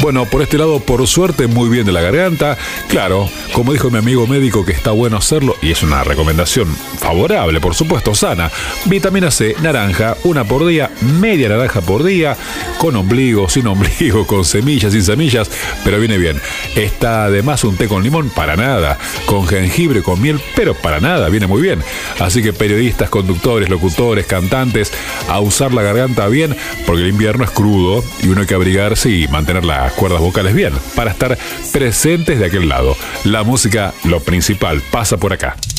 Bueno, por este lado, por suerte, muy bien de la garganta. Claro, como dijo mi amigo médico, que está bueno hacerlo, y es una recomendación favorable, por supuesto, sana. Vitamina C, naranja, una por día, media naranja por día, con ombligo, sin ombligo, con semillas, sin semillas, pero viene bien. Está además un té con limón, para nada, con jengibre, con miel, pero para nada, viene muy bien. Así que periodistas, conductores, locutores, cantantes, a usar la garganta bien, porque el invierno es crudo y uno hay que abrigarse y mantener las cuerdas vocales bien, para estar presentes de aquel lado. La música, lo principal, pasa por acá.